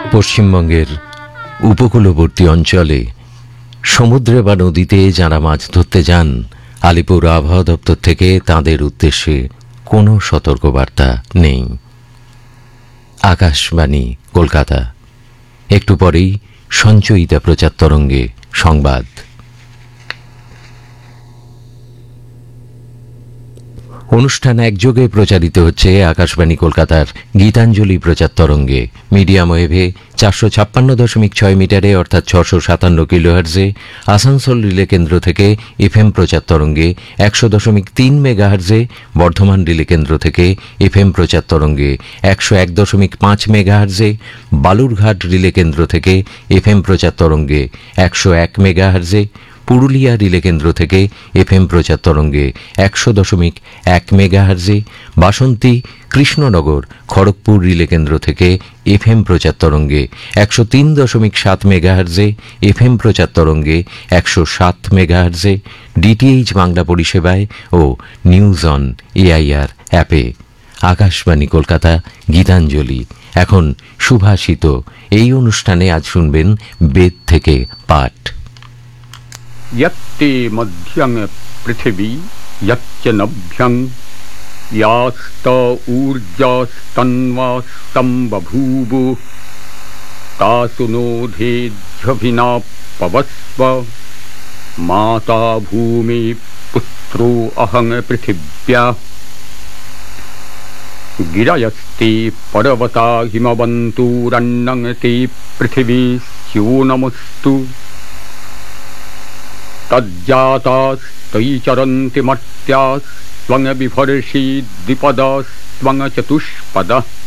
পশ্চিমবঙ্গের উপকূলবর্তী অঞ্চলে সমুদ্রে বা নদীতে যারা মাছ ধরতে যান, আলিপুর আবহাওয়া দপ্তর থেকে তাদের উদ্দেশ্যে কোনো সতর্কবার্তা নেই। আকাশবাণী কলকাতা। একটু পরেই সঞ্চয়িতা প্রচার তরঙ্গে সংবাদ। অনুষ্ঠান একযোগে প্রচারিত হচ্ছে আকাশবাণী কলকাতার গীতাঞ্জলি প্রচার তরঙ্গে মিডিয়াম ওয়েভে 456.6 মিটারে অর্থাৎ 657 কিলোহার্জে, আসানসোল রিলে কেন্দ্র থেকে এফএম প্রচার তরঙ্গে 100.3 মেগাহার্জে, বর্ধমান রিলে কেন্দ্র থেকে এফএম প্রচার তরঙ্গে 101.5 মেগাহার্জে, বালুরঘাট রিলে কেন্দ্র থেকে এফএম প্রচার তরঙ্গে 101 মেগাহার্জে, পুরুলিয়া রিলে কেন্দ্র থেকে এফএম প্রচার তরঙ্গে 100.1 মেগাহার্জে, বাসন্তী কৃষ্ণনগর খড়গপুর রিলে কেন্দ্র থেকে এফএম প্রচার তরঙ্গে 103.7 মেগাহার্জে, এফএম প্রচার তরঙ্গে 107 মেগাহার্জে, ডিটিএইচ বাংলা পরিষেবায় ও নিউজ অন এআইআর অ্যাপে। আকাশবাণী কলকাতা গীতাঞ্জলি। এখন সুভাষিত। এই অনুষ্ঠানে আজ শুনবেন বেদ থেকে পাঠ। यत्ते मध्यं पृथिवी यच्च नभ्यं यास्त ऊर्जास्तन्वास्तं बभूव तासु नोधेऽध्यभिना पवस्व माता भूमि पुत्रो अहं पृथिव्या गिरयस्ते पर्वता हिमवन्तूरन्नं ते पृथिवी स्यो नमस्तु तज्जातास्तयि चरन्ति मर्त्यास्त्वं बिभर्षि द्विपदस्त्वं चतुष्पदः